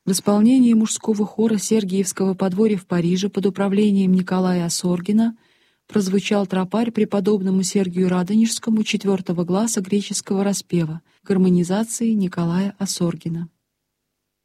В исполнении мужского хора Сергиевского подворья в Париже под управлением Николая Осоргина прозвучал тропарь преподобному Сергию Радонежскому четвертого гласа греческого распева гармонизации Николая Осоргина.